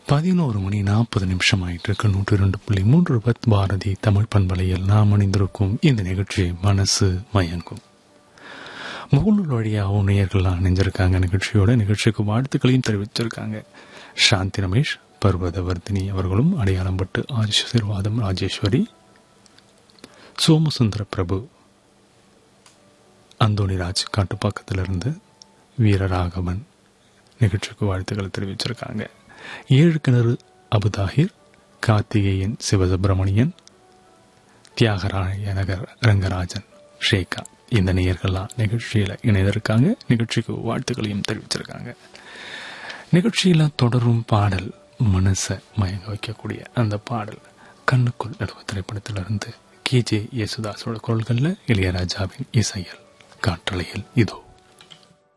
11:40 ஆயிட்டு இருக்கு. 102.3 பாரதி தமிழ் பண்பலையில் நாம் அணிந்திருக்கும் இந்த நிகழ்ச்சி மனசு மயங்கும். முகநூல் வழியாக நேயர்கள்லாம் அணிஞ்சிருக்காங்க. நிகழ்ச்சிக்கு வாழ்த்துக்களையும் தெரிவிச்சிருக்காங்க. சாந்தி ரமேஷ், பர்வதவர்தினி அவர்களும் அடையாளம் பட்டு, ஆசீர்வாதம் ராஜேஸ்வரி, சோமசுந்தர பிரபு, அந்தோணிராஜ் காட்டுப்பாக்கத்திலிருந்து, வீரராகவன் நிகழ்ச்சிக்கு வாழ்த்துக்களை தெரிவிச்சிருக்காங்க. 7 கிணறு அபுதாஹிர், கார்த்திகேயன் சிவசுப்பிரமணியன், தியாகராய நகர் ரங்கராஜன், ஷேகா இந்த நேயர்கள்லாம் நிகழ்ச்சியில இணைந்திருக்காங்க. நிகழ்ச்சிக்கு வாழ்த்துக்களையும் தெரிவிச்சிருக்காங்க. நிகழ்ச்சியில தொடரும் பாடல் மனசை மயங்க வைக்கக்கூடிய அந்த பாடல் கண்ணுக்குள் நடுவ திரைப்படத்திலிருந்து KJ யேசுதாஸோட குரல்கள்ல இளையராஜாவின் இசையில் காற்றலையில் இதோ.